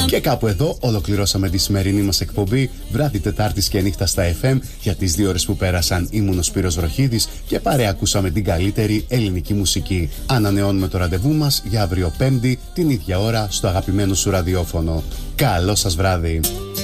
Και κάπου εδώ ολοκληρώσαμε τη σημερινή μας εκπομπή βράδυ Τετάρτης και νύχτα στα FM. Για τις 2 ώρες που πέρασαν ήμουν ο Σπύρος Βροχίδης και παρέα ακούσαμε την καλύτερη ελληνική μουσική. Ανανεώνουμε το ραντεβού μας για αύριο Πέμπτη την ίδια ώρα στο αγαπημένο σου ραδιόφωνο. Καλό σας βράδυ.